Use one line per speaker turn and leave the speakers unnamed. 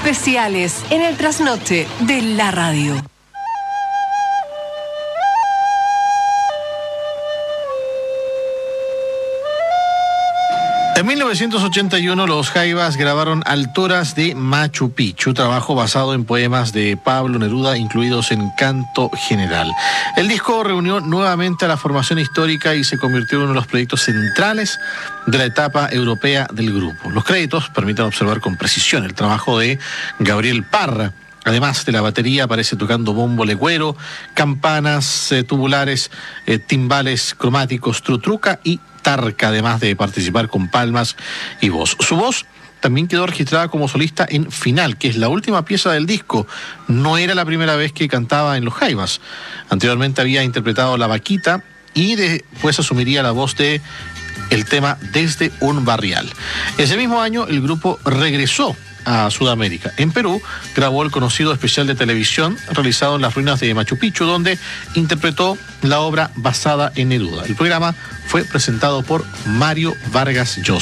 especiales en el trasnoche de la radio.
En 1981 los Jaivas grabaron Alturas de Machu Picchu, trabajo basado en poemas de Pablo Neruda incluidos en Canto General. El disco reunió nuevamente a la formación histórica y se convirtió en uno de los proyectos centrales de la etapa europea del grupo. Los créditos permiten observar con precisión el trabajo de Gabriel Parra. Además de la batería aparece tocando bombo legüero, campanas tubulares, timbales cromáticos, trutruca y tarca, además de participar con palmas y voz. Su voz también quedó registrada como solista en Final, que es la última pieza del disco. No era la primera vez que cantaba en los Jaivas. Anteriormente había interpretado La Vaquita y después asumiría la voz de el tema Desde un Barrial. Ese mismo año el grupo regresó a Sudamérica. En Perú grabó el conocido especial de televisión realizado en las ruinas de Machu Picchu, donde interpretó la obra basada en Neruda. El programa fue presentado por Mario Vargas Llosa.